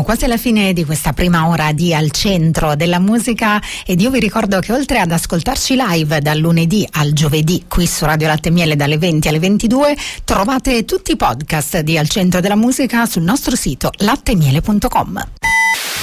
quasi alla fine di questa prima ora di Al Centro della Musica ed io vi ricordo che oltre ad ascoltarci live dal lunedì al giovedì qui su Radio Latte e Miele dalle 20 alle 22 trovate tutti i podcast di Al Centro della Musica sul nostro sito latteemiele.com.